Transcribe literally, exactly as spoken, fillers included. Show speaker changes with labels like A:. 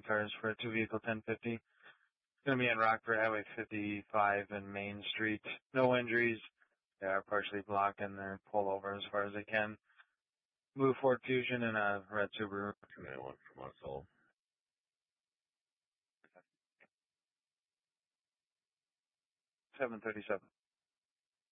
A: cars for a two-vehicle ten fifty. Going to be on Rockford Highway fifty-five and Main Street. No injuries. They are partially blocked and they're pull over as far as they can. Blue Ford Fusion and a red Subaru.
B: two nine one from us all.
A: seven thirty-seven.